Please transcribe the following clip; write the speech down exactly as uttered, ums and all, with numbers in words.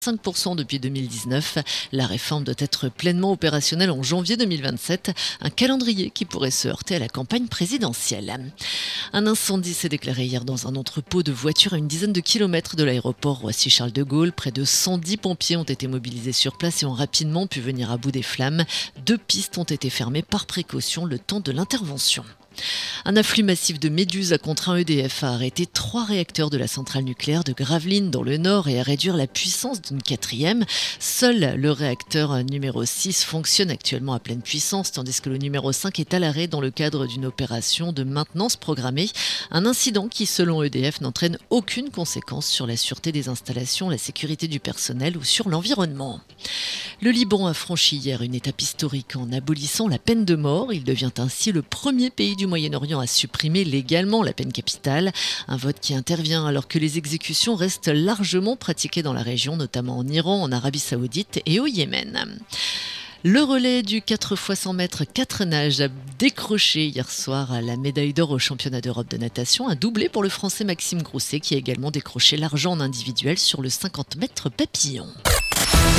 cinq pour cent depuis deux mille dix-neuf. La réforme doit être pleinement opérationnelle en janvier deux mille vingt-sept, un calendrier qui pourrait se heurter à la campagne présidentielle. Un incendie s'est déclaré hier dans un entrepôt de voitures à une dizaine de kilomètres de l'aéroport Roissy-Charles de Gaulle. Près de cent dix pompiers ont été mobilisés sur place et ont rapidement pu venir à bout des flammes. Deux pistes ont été fermées par précaution le temps de l'intervention. Un afflux massif de méduses a contraint E D F à arrêter trois réacteurs de la centrale nucléaire de Gravelines dans le Nord et à réduire la puissance d'une quatrième. Seul le réacteur numéro six fonctionne actuellement à pleine puissance, tandis que le numéro cinq est à l'arrêt dans le cadre d'une opération de maintenance programmée. Un incident qui, selon E D F, n'entraîne aucune conséquence sur la sûreté des installations, la sécurité du personnel ou sur l'environnement. Le Liban a franchi hier une étape historique en abolissant la peine de mort. Il devient ainsi le premier pays du Moyen-Orient à supprimer légalement la peine capitale. Un vote qui intervient alors que les exécutions restent largement pratiquées dans la région, notamment en Iran, en Arabie Saoudite et au Yémen. Le relais du quatre fois cent mètres quatre nages a décroché hier soir la médaille d'or au championnat d'Europe de natation, un doublé pour le Français Maxime Grousset qui a également décroché l'argent en individuel sur le cinquante mètres papillon.